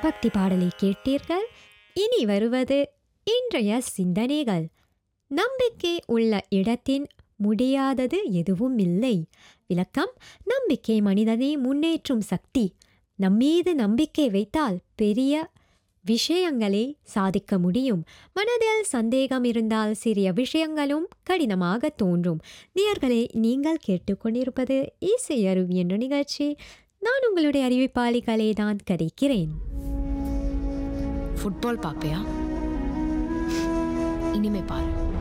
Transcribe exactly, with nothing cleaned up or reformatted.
பக்தி பாடலை கேட்டீர்கள். இனி வருவது இன்றைய சிந்தனைகள். நம்பிக்கை உள்ள இடத்தின் முடியாதது எதுவும் இல்லை. விளக்கம்: நம்பிக்கை மனிதனை முன்னேற்றும் சக்தி. நம்மீது நம்பிக்கை வைத்தால் பெரிய விஷயங்களை சாதிக்க முடியும். மனதில் சந்தேகம் இருந்தால் சிறிய விஷயங்களும் கடினமாக தோன்றும். நேயர்களே, நீங்கள் கேட்டுக்கொண்டிருப்பது இசை அருவி என்ற நிகழ்ச்சி. நான் உங்களுடைய அறிவிப்பாளிகளை தான் கதைக்கிறேன். ஃபுட்பால் பாப்பையா? இனிமே பாரு.